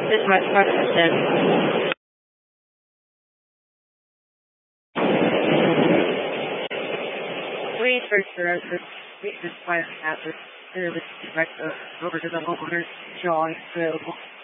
is my question. Research director, research finance master, service director, over to the homeowner, John Bill.